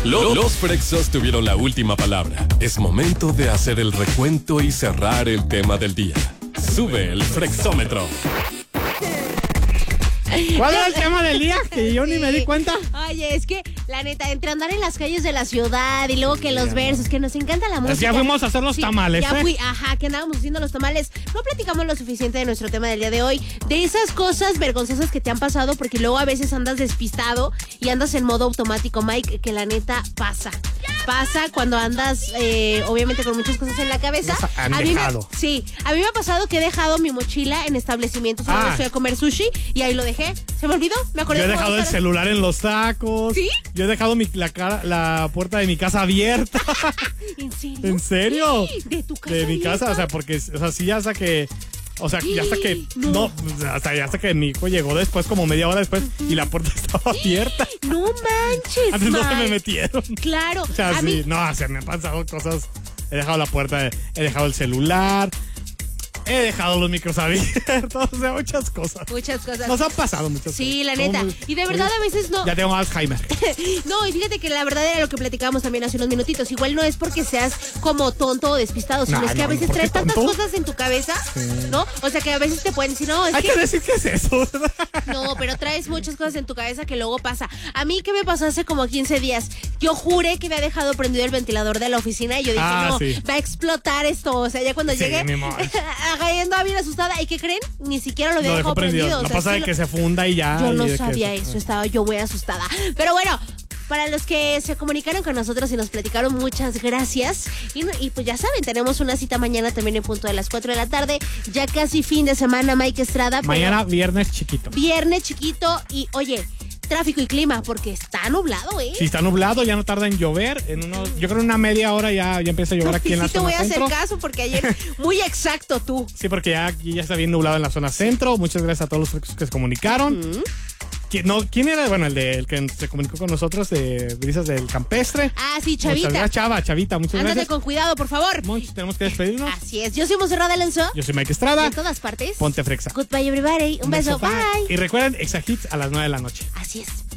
Los Frexos tuvieron la última palabra. Es momento de hacer el recuento y cerrar el tema del día. Sube el Frexómetro. ¿Cuál era el tema del día? Que yo ni me di cuenta. Oye, es que, la neta, entre andar en las calles de la ciudad y luego que los versos, que nos encanta la música. Ya fuimos a hacer los tamales, ya que andábamos haciendo los tamales. No platicamos lo suficiente de nuestro tema del día de hoy, de esas cosas vergonzosas que te han pasado, porque luego a veces andas despistado y andas en modo automático, Mike, que la neta pasa. Pasa cuando andas, obviamente, con muchas cosas en la cabeza. A mí me ha pasado que he dejado mi mochila en establecimientos. Ahora fui a comer sushi y ahí lo dejé. ¿Se me olvidó? Me acordé. Yo he dejado el celular en los tacos. ¿Sí? Yo he dejado la puerta de mi casa abierta. ¿En serio? ¿En serio? ¿De tu casa? De mi casa, o sea, porque, o sea, sí, hasta que... O sea, ya hasta que... No, hasta que mi hijo llegó después, como media hora después, y la puerta estaba abierta. No manches, Antes no se me metieron. Claro. O sea, sí, se me han pasado cosas. He dejado la puerta, he dejado el celular, he dejado los micros abiertos, o sea, muchas cosas. Nos han pasado muchas cosas. Sí, la neta. Y de verdad a veces no... Ya tengo Alzheimer. No, y fíjate que la verdad era lo que platicábamos también hace unos minutitos. Igual no es porque seas como tonto o despistado, sino es que a veces traes tantas cosas en tu cabeza, ¿no? O sea, que a veces te pueden decir, no, es Hay que decir que es eso, ¿verdad? No, pero traes muchas cosas en tu cabeza que luego pasa. A mí, ¿qué me pasó hace como 15 días? Yo juré que había dejado prendido el ventilador de la oficina y yo dije, va a explotar esto. O sea, ya cuando llegué, andaba bien asustada. ¿Y qué creen? Ni siquiera lo había dejado prendido. No pasa de que se funda y ya. Yo no sabía eso, estaba yo muy asustada. Pero bueno, para los que se comunicaron con nosotros y nos platicaron, muchas gracias. Y pues ya saben, tenemos una cita mañana también en punto de las 4 de la tarde. Ya casi fin de semana, Mike Estrada. Mañana viernes chiquito. Viernes chiquito y, oye, tráfico y clima, porque está nublado, ¿eh? Sí, está nublado, ya no tarda en llover. Yo creo en una media hora ya empieza a llover aquí en la zona centro. Sí te voy a hacer caso, porque ayer, muy exacto tú. Sí, porque ya está bien nublado en la zona centro. Muchas gracias a todos los que se comunicaron. ¿Quién era? Bueno, el que se comunicó con nosotros de Brisas del Campestre. Ah, sí, Chavita. Chavita, muchas gracias. Ándate con cuidado, por favor. Tenemos que despedirnos. Así es. Yo soy Monserrat Alonso. Yo soy Mike Estrada. En todas partes. Ponte frexa. Goodbye, everybody. Un beso. Bye. Y recuerden, Exa Hits a las 9 de la noche. Así es.